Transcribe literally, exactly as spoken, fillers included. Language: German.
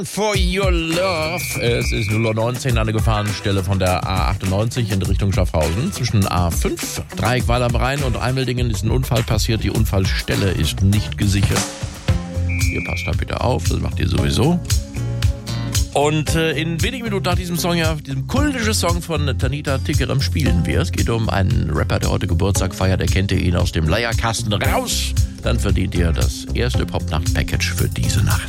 For Your Love. Es ist null Uhr neunzehn an der Gefahrenstelle von der A achtundneunzig in Richtung Schaffhausen. Zwischen A fünf, Dreieck Weil am Rhein und Eimeldingen ist ein Unfall passiert. Die Unfallstelle ist nicht gesichert. Ihr passt da bitte auf, das macht ihr sowieso. Und äh, in wenigen Minuten nach diesem Song, ja, diesem kultischen Song von Tanita Tikaram spielen wir. Es geht um einen Rapper, der heute Geburtstag feiert. Erkennt ihr ihn aus dem Leierkasten raus? Dann verdient ihr das erste Popnacht-Package für diese Nacht.